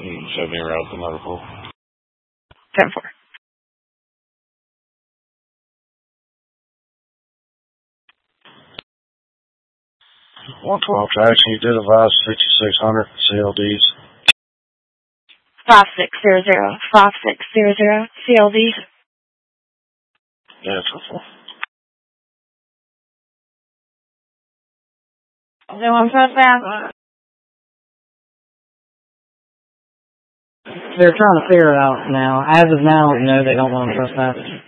Show me around the motor pool. 10-4. 112 traction, you did advise 6600 CLDs. 5600. 5600 CLDs. Yeah, 10-4. They want to trespass? They're trying to figure it out now. As of now, no, they don't want to trespass.